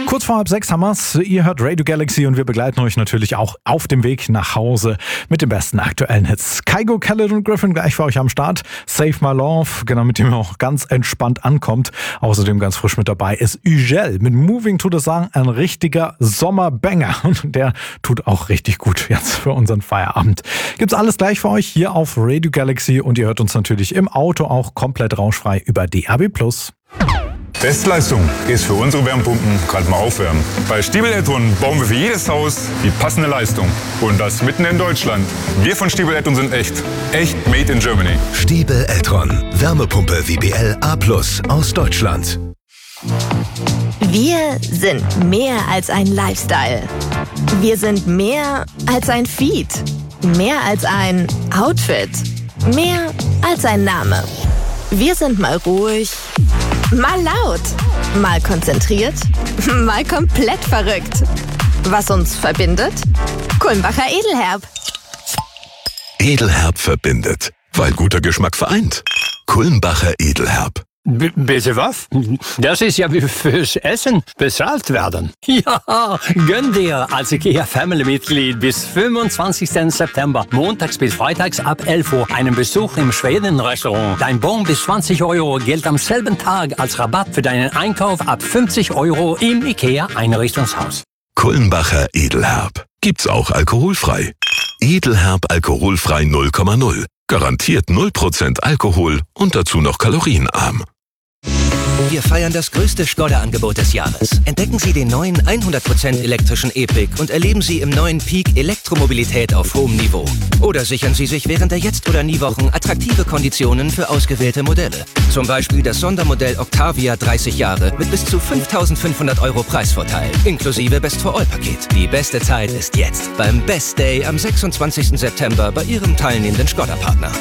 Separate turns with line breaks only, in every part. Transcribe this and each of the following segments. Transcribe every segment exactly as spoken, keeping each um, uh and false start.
Kurz vor halb sechs haben wir's. Ihr hört Radio Galaxy und wir begleiten euch natürlich auch auf dem Weg nach Hause mit den besten aktuellen Hits. Kygo, Khaled und Griffin gleich für euch am Start. Save My Love, genau, mit dem ihr auch ganz entspannt ankommt. Außerdem ganz frisch mit dabei ist Ugel mit Moving to the Sun, ein richtiger Sommerbanger. Und der tut auch richtig gut jetzt für unseren Feierabend. Gibt's alles gleich für euch hier auf Radio Galaxy und ihr hört uns natürlich im Auto auch komplett rauschfrei über D A B plus.
Bestleistung ist für unsere Wärmepumpen gerade mal aufwärmen. Bei Stiebel Eltron bauen wir für jedes Haus die passende Leistung. Und das mitten in Deutschland. Wir von Stiebel Eltron sind echt. Echt made in Germany.
Stiebel Eltron. Wärmepumpe W B L A plus aus Deutschland.
Wir sind mehr als ein Lifestyle. Wir sind mehr als ein Feed. Mehr als ein Outfit. Mehr als ein Name. Wir sind mal ruhig, mal laut, mal konzentriert, mal komplett verrückt. Was uns verbindet? Kulmbacher Edelherb.
Edelherb verbindet, weil guter Geschmack vereint. Kulmbacher Edelherb.
B- bitte was? Das ist ja wie fürs Essen bezahlt werden. Ja, gönn dir als IKEA Family-Mitglied bis fünfundzwanzigsten September, montags bis freitags ab elf Uhr, einen Besuch im Schweden-Restaurant. Dein Bon bis zwanzig Euro gilt am selben Tag als Rabatt für deinen Einkauf ab fünfzig Euro im IKEA-Einrichtungshaus.
Kulmbacher Edelherb. Gibt's auch alkoholfrei. Edelherb alkoholfrei null Komma null. Garantiert null Prozent Alkohol und dazu noch kalorienarm.
Wir feiern das größte Skoda-Angebot des Jahres. Entdecken Sie den neuen hundert Prozent elektrischen E-Pick und erleben Sie im neuen Peak Elektromobilität auf hohem Niveau. Oder sichern Sie sich während der Jetzt- oder Nie-Wochen attraktive Konditionen für ausgewählte Modelle. Zum Beispiel das Sondermodell Octavia dreißig Jahre mit bis zu fünftausendfünfhundert Euro Preisvorteil, inklusive Best-for-All-Paket. Die beste Zeit ist jetzt beim Best Day am sechsundzwanzigsten September bei Ihrem teilnehmenden Skoda-Partner.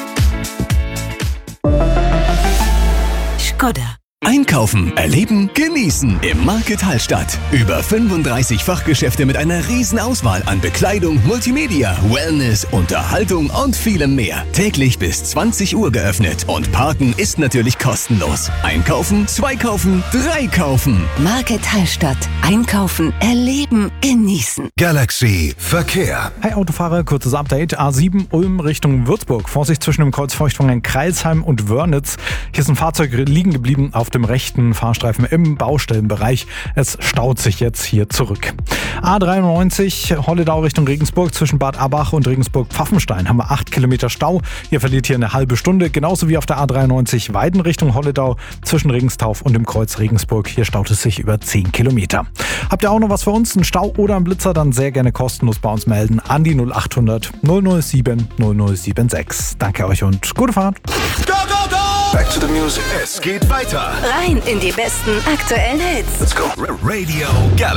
Skoda. Einkaufen, erleben, genießen im Market Hallstatt. Über fünfunddreißig Fachgeschäfte mit einer riesen Auswahl an Bekleidung, Multimedia, Wellness, Unterhaltung und vielem mehr. Täglich bis zwanzig Uhr geöffnet und Parken ist natürlich kostenlos. Einkaufen, zwei kaufen, drei kaufen.
Market Hallstatt. Einkaufen, erleben, genießen.
Galaxy Verkehr.
Hi Autofahrer, kurzes Update. A sieben Ulm Richtung Würzburg. Vorsicht zwischen dem Kreuz Feuchtwangen Kreilsheim und Wörnitz. Hier ist ein Fahrzeug liegen geblieben auf dem rechten Fahrstreifen im Baustellenbereich. Es staut sich jetzt hier zurück. A dreiundneunzig Holledau Richtung Regensburg. Zwischen Bad Abach und Regensburg-Pfaffenstein haben wir acht Kilometer Stau. Ihr verliert hier eine halbe Stunde. Genauso wie auf der A dreiundneunzig Weiden Richtung Holledau. Zwischen Regenstauf und dem Kreuz Regensburg. Hier staut es sich über zehn Kilometer. Habt ihr auch noch was für uns? Ein Stau oder ein Blitzer? Dann sehr gerne kostenlos bei uns melden an die null achthundert null null sieben null null sieben sechs. Danke euch und gute Fahrt.
Go, go, go! Back to the music. Es geht weiter.
Rein in die besten aktuellen Hits.
Let's go. Radio Galaxy.